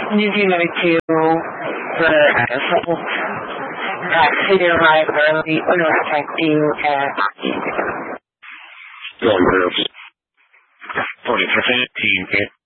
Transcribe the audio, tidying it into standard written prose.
Did you know too the city library will affect you Going groups. 40% team hit